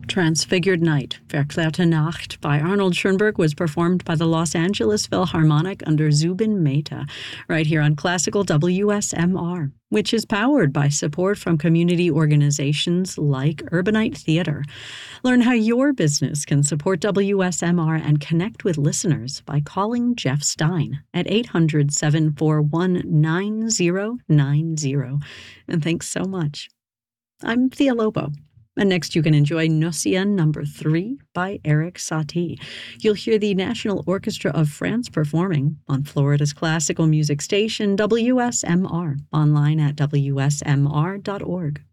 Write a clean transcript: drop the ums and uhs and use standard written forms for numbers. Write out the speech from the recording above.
Transfigured Night, Verklärte Nacht by Arnold Schoenberg was performed by the Los Angeles Philharmonic under Zubin Mehta, right here on Classical WSMR, which is powered by support from community organizations like Urbanite Theater. Learn how your business can support WSMR and connect with listeners by calling Jeff Stein at 800-741-9090. And thanks so much. I'm Thea Lobo. And next you can enjoy Gnosia No. 3 by Eric Satie. You'll hear the National Orchestra of France performing on Florida's classical music station, WSMR, online at wsmr.org.